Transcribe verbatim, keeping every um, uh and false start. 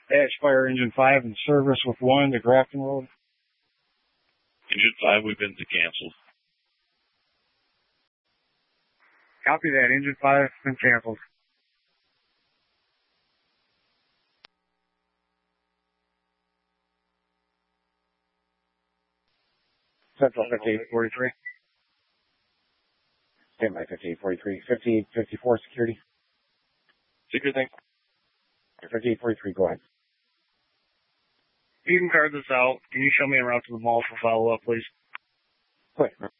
Dash Fire Engine five in service with one to Grafton Road. Engine five, we've been to canceled. Copy that. Engine five has been canceled. Central fifty-eight forty-three. Stand by fifty-eight forty-three. fifty-eight fifty-four security. Secret thing. fifty-eight forty-three, go ahead. You can card this out. Can you show me a route to the mall for follow-up, please? Quick.